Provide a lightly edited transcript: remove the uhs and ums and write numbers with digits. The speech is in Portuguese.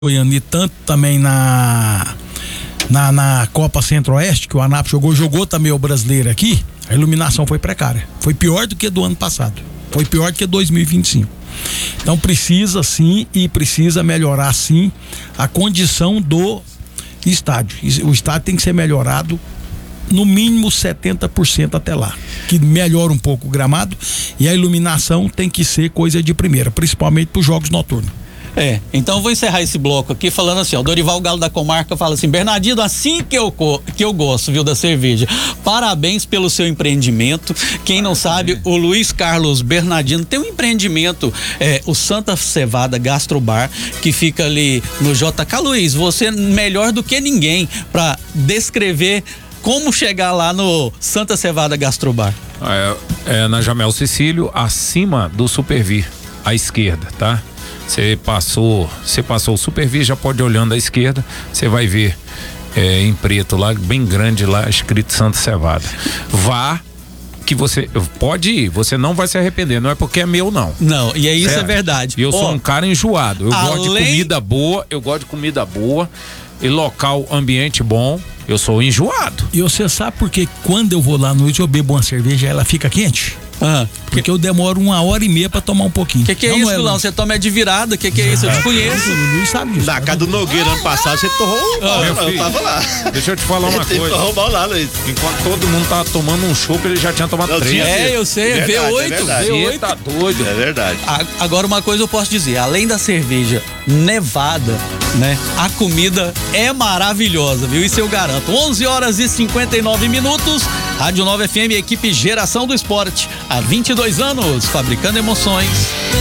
Goiânia e tanto também na Copa Centro-Oeste, que o ANAP jogou também o brasileiro aqui, a iluminação foi precária. Foi pior do que do ano passado. Foi pior do que 2025. Então precisa sim, e precisa melhorar sim a condição do estádio. O estádio tem que ser melhorado no mínimo 70% até lá, que melhora um pouco o gramado, e a iluminação tem que ser coisa de primeira, principalmente para os jogos noturnos. Então eu vou encerrar esse bloco aqui falando assim, ó, Dorival Galo da Comarca fala assim: Bernardino, assim que eu gosto, viu, da cerveja. Parabéns pelo seu empreendimento. Quem não sabe, o Luiz Carlos Bernardino tem um empreendimento, o Santa Cevada Gastrobar, que fica ali no JK. Luiz, você melhor do que ninguém para descrever como chegar lá no Santa Cevada Gastrobar. Na Jamel Cecílio, acima do Supervir, à esquerda, tá? Você passou o Supervir, já pode ir olhando à esquerda, você vai ver em preto lá, bem grande lá, escrito Santa Cevada. Vá, que você pode ir, você não vai se arrepender, não é porque é meu não. Não, e isso é verdade. Eu sou um cara enjoado, eu gosto de comida boa, e local, ambiente bom, eu sou enjoado. E você sabe por que quando eu vou lá à noite eu bebo uma cerveja ela fica quente? Porque eu demoro 1h30 pra tomar um pouquinho. Que é isso, Gulão? Você toma de virada? Que é isso? Eu te conheço. O Luiz sabe disso. Na casa do Nogueira, ano passado, você torrou eu tava lá. Deixa eu te falar uma coisa. Torrou lá, Luiz. Enquanto todo mundo tava tomando um chopp, ele já tinha tomado 3. Eu sei, V8. V8 tá doido. É verdade. Agora, uma coisa eu posso dizer, além da cerveja nevada, né? A comida é maravilhosa, viu? Isso eu garanto. 11h59, Rádio Nova FM, equipe Geração do Esporte. Há 22 anos, fabricando emoções.